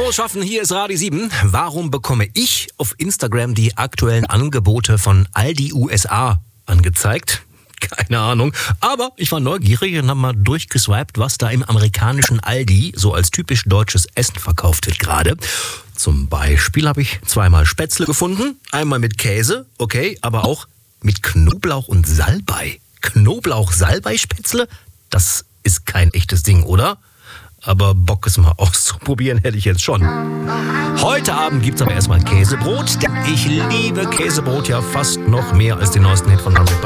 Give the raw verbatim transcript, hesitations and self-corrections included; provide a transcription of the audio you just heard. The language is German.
Frohes Schaffen, hier ist Radio sieben. Warum bekomme ich auf Instagram die aktuellen Angebote von Aldi U S A angezeigt? Keine Ahnung. Aber ich war neugierig und habe mal durchgeswiped, was da im amerikanischen Aldi so als typisch deutsches Essen verkauft wird gerade. Zum Beispiel habe ich zweimal Spätzle gefunden. Einmal mit Käse, okay, aber auch mit Knoblauch und Salbei. Knoblauch-Salbei-Spätzle? Das ist kein echtes Ding, oder? Aber Bock, es mal auszuprobieren, hätte ich jetzt schon. Heute Abend gibt's aber erstmal Käsebrot, denn ich liebe Käsebrot ja fast noch mehr als den neuesten Hit von Hundred